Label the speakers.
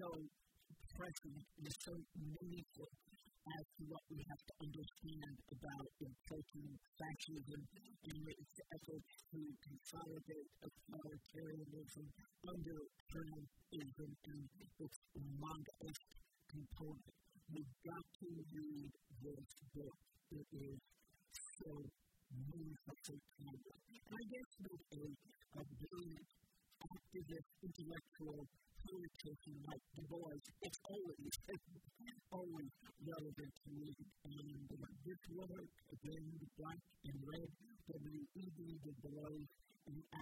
Speaker 1: so prescient and is so meaningful as to what we have to understand about approaching fascism and its efforts to consolidate authoritarianism under journalism and its manga-esque component. You've got to read this book. It is so meaningful, so timeless. And I guess with a brilliant activist, intellectual politician like Du Bois, it's always relevant to me. And this work, again, the Black and Red, W.E.B. Du Bois, an